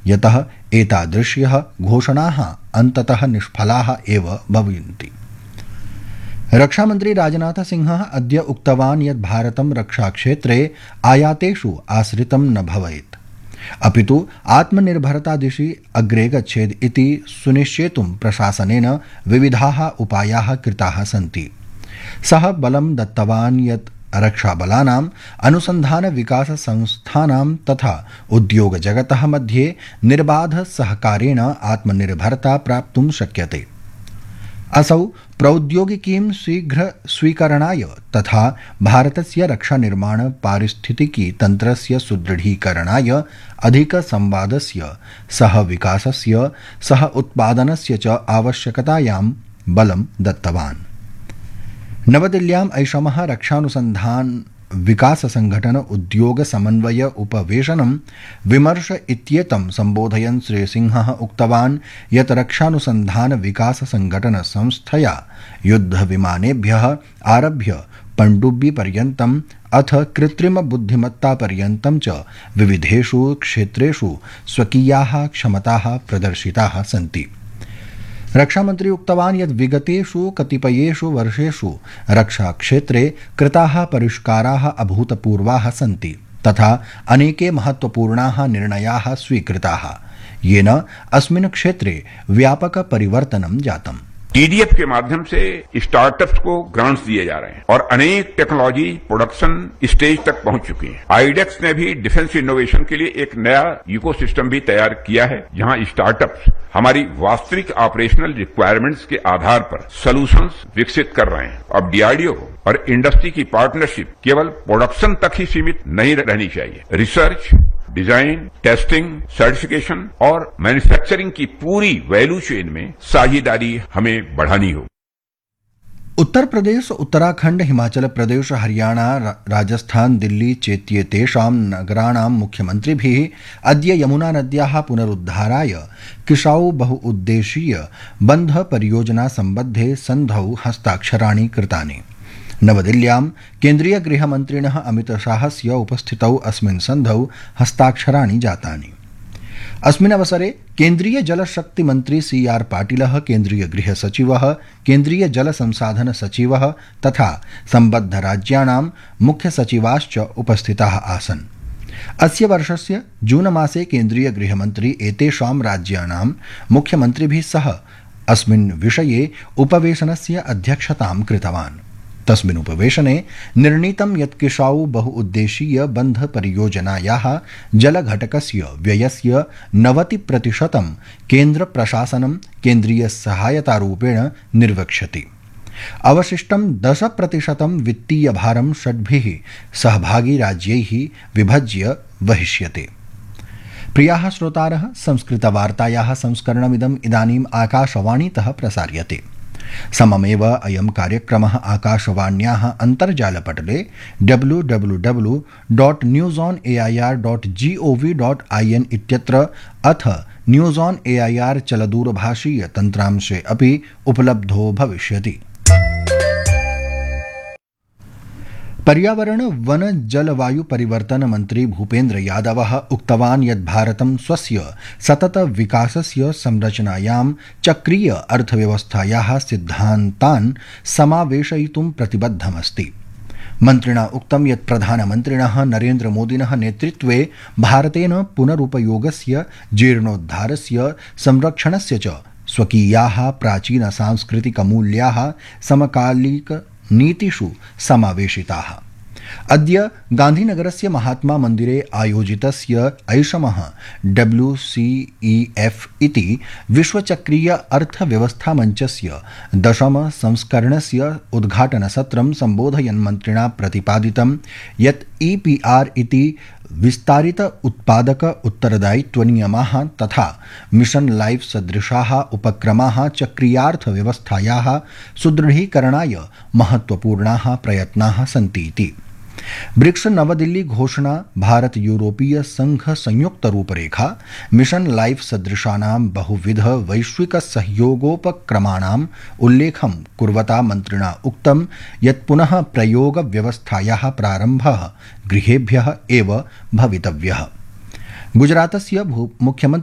यतः एतादृश्यः घोषणाः अन्ततः निष्फलाः एव भवन्ति। रक्षामन्त्री राजनाथ सिंहः अद्य उक्तवान् यत् भारतं रक्षाक्षेत्रे आयातेषु आश्रितं न भवेत्, अपितु आत्मनिर्भरता दिशि अग्रे गच्छेत् इति सुनिश्चेतुं प्रशासनेन विविधाः उपायाः कृताः सन्ति। सः बलं दत्तवान् यत् रक्षाबलानाम् अनुसन्धान विकास संस्थानां तथा उद्योगजगतः मध्ये निर्बाध सहकारेण आत्मनिर्भरता प्राप्तुं शक्यते। असौ प्रौद्योगिकीं शीघ्र स्वीकरणाय तथा भारतस्य रक्षानिर्माण पारिस्थितिकी तन्त्रस्य सुदृढीकरणाय अधिकसंवादस्य सह विकासस्य सह उत्पादनस्य च आवश्यकतायां बलं दत्तवान्। नवदिल्ल्याम् ऐषमः रक्षानुसन्धान विकास संघटन उद्योग समन्वय उपवेशनं विमर्श इत्येतं सम्बोधयन् श्री सिंहः उक्तवान् यत् रक्षानुसन्धान विकास संघटन संस्थया युद्धविमानेभ्यः आरभ्य पण्डुब्बी पर्यन्तम् अथ कृत्रिम बुद्धिमत्ता पर्यन्तं च विविधेषु क्षेत्रेषु स्वकीयाः क्षमताः प्रदर्शिताः सन्ति। रक्षामन्त्री उक्तवान् यत् विगतेषु कतिपयेषु वर्षेषु रक्षाक्षेत्रे कृताः परिष्काराः अभूतपूर्वाः सन्ति तथा अनेके महत्वपूर्णाः निर्णयाः स्वीकृताः, येन अस्मिन् क्षेत्रे व्यापक परिवर्तनं जातम्। टीडीएफ के माध्यम से स्टार्टअप्स को ग्रांट्स दिए जा रहे हैं और अनेक टेक्नोलॉजी प्रोडक्शन स्टेज तक पहुंच चुकी है। आईडेक्स ने भी डिफेंस इनोवेशन के लिए एक नया इकोसिस्टम भी तैयार किया है, जहां स्टार्टअप्स हमारी वास्तविक ऑपरेशनल रिक्वायरमेंट्स के आधार पर सॉल्यूशंस विकसित कर रहे हैं। अब डीआरडीओ और इंडस्ट्री की पार्टनरशिप केवल प्रोडक्शन तक ही सीमित नहीं रहनी चाहिए। रिसर्च, डिजाइन, टेस्टिंग, सर्टिफिकेशन और मैन्युफैक्चरिंग की पूरी वैल्यू चेन में साझेदारी हमें बढ़ानी होगी। उत्तर प्रदेश, उत्तराखंड, हिमाचल प्रदेश, हरियाणा, राजस्थान, दिल्ली चेत्येतेषां नगराणां मुख्यमन्त्रिभिः अद्य यमुना नद्याः पुनरुद्धाराय किशाऊ बहुउद्देशीय बन्ध परियोजना सम्बद्धे सन्धौ हस्ताक्षराणि कृतानि। नवदिल्ल्यां केन्द्रीय गृहमन्त्रिणः अमितशाहस्य उपस्थितौ अस्मिन् सन्धौ हस्ताक्षराणि जातानि। अस्मिन् अवसरे केन्द्रीय जलशक्ति मन्त्री सीआर पाटिलः, केन्द्रीय गृह सचिवः, केन्द्रीय जल संसाधन सचिवः तथा सम्बद्धराज्याणां मुख्य सचिवाश्च उपस्थिताः आसन्। अस्य वर्षस्य जून मासे केन्द्रीय गृहमन्त्री एतेषां राज्याणां मुख्यमन्त्रिभिः सह अस्मिन् विषये उपवेशनस्य अध्यक्षतां कृतवान्। तस्मिन् उपवेशने निर्णीतं यत् किशाऊ बहुउद्देशीय बन्ध परियोजनायाः जलघटकस्य व्ययस्य 90% केन्द्र प्रशासनं केन्द्रीय सहायतारूपेण निर्वक्ष्यति। अवशिष्टं 10% वित्तीय भारं षड्भिः सहभागी राज्यैः विभज्य वहिष्यते। प्रियाः श्रोतारः, संस्कृतवार्तायाः संस्करणमिदम् इदानीम् आकाशवाणीतः प्रसार्यते। सममेव अयं कार्यक्रमः आकाशवाण्याः अन्तर्जालपटले www.newsonair.gov.in इत्यत्र अथ न्यूज़ ऑन एआईआर चलदूरभाषीय तन्त्रांशे अपि उपलब्धो भविष्यति। पर्यावरण वन जलवायु परिवर्तन मंत्री भूपेन्द्र यादवः उक्तवान् यत् भारतं स्वस्य सतत विकासस्य संरचनायां चक्रीय अर्थव्यवस्थायाः सिद्धान्तान् समावेशयितुं प्रतिबद्धमस्ति। मन्त्रिणा उक्तं यत् प्रधानमन्त्रिणः नरेन्द्र मोदिनः नेतृत्वे भारतेन पुनरुपयोगस्य, जीर्णोद्धारस्य, संरक्षणस्य च स्वकीयाः प्राचीन सांस्कृतिकमूल्याः समकालिक नीतिषु समावेशिताः। अद्य गान्धीनगरस्य महात्मा मन्दिरे आयोजितस्य ऐषमः WCEF इति विश्वचक्रीय अर्थव्यवस्था मञ्चस्य 10 संस्करणस्य उद्घाटनसत्रं सम्बोधयन् मन्त्रिणा प्रतिपादितं यत् EPR इति विस्तारित उत्पादक उत्तरदायित्वनियमाः तथा मिशन लाइफ सदृशाः उपक्रमाः चक्रीयार्थव्यवस्थायाः सुदृढीकरणाय महत्वपूर्णाः प्रयत्नाः सन्ति इति। ब्रिक्स नवदिल्ली घोषणा भारत यूरोपीय संघ संयुक्त रूपरेखा मिशन लाइफ सदृशानां बहुविध वैश्विक सहयोगोपक्रमाणाम् उल्लेखं कुर्वता मन्त्रिणा उक्तं यत् पुनः प्रयोग व्यवस्थायाः प्रारम्भः गृहेभ्यः एव भवितव्यः। गुजरातस्य मुख्यमन्त्री